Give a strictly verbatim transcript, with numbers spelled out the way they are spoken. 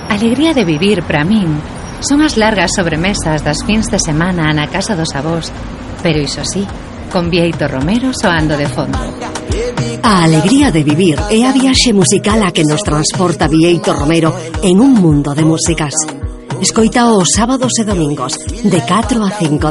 Alegría de vivir, para min, son as largas sobremesas das fins de semana na casa dos avós, pero iso sí, con Bieito Romero soando de fondo. A alegría de vivir é a viaxe musical a que nos transporta Bieito Romero en un mundo de músicas. Escoita os sábados e domingos, de catro a cinco